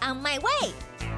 On my way。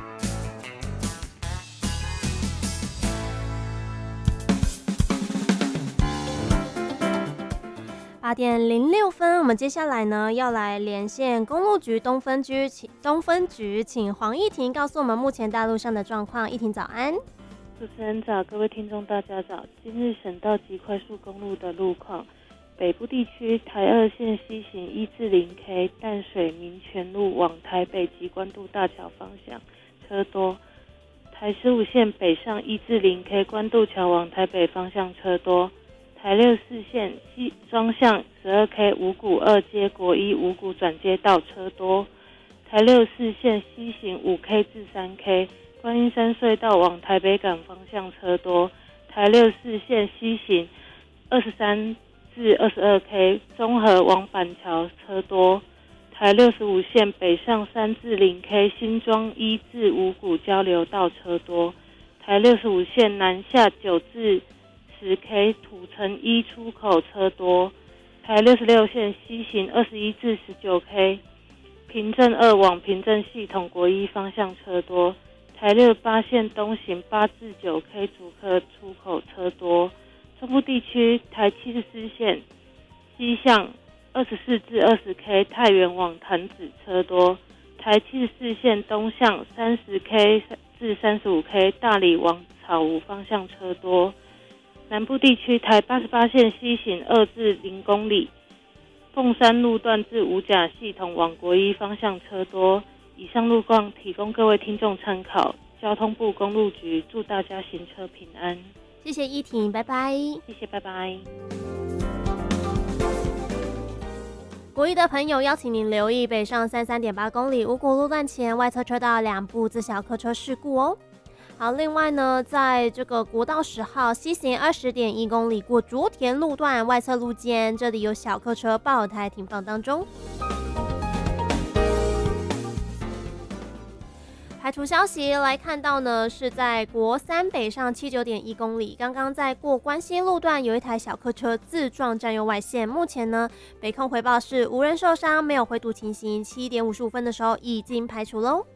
8:06，我们接下来呢要来连线公路局东分局，请黄义婷告诉我们目前大路上的状况。义婷早安。 主持人早，各位听众大家早。今日省道及快速公路的路况：北部地区台2线西行1至0K 淡水民权路往台北及关渡大桥方向车多；台15线北上1至0K 关渡桥往台北方向车多；台64线西双向12K 五股2街国一五股转接道车多；台64线西行5K 至3K观音山隧道往台北港方向车多；台64线西行23至22K 中和往板桥车多；台65线北上3至0K 新庄1至五股交流道车多；台65线南下9至10K 土城1出口车多；台66线西行21至19K 平镇2往平镇系统国一方向车多；台68线东行8至9K 竹科出口车多；中部地区台74线西向24至20K 太原往潭子车多；台74线东向30K 至35K 大理往草湖方向车多；南部地区台88线西行2至0公里凤山路段至五甲系统往国一方向车多。以上路况提供各位听众参考。交通部公路局祝大家行车平安。 谢谢义婷，拜拜。 谢谢，拜拜。 国一的朋友邀请您留意北上33.8公里五股路段前外侧车道2部自小客车事故哦。好，另外呢，在这个国道10号西行20.1公里过竹田路段外侧路肩，这里有小客车爆胎停放当中。排除消息来看到呢，是在国3北上79.1公里，刚刚在过关西路段有一台小客车自撞占用外线，目前呢北控回报是无人受伤，没有回堵情形，7点55分的时候已经排除喽。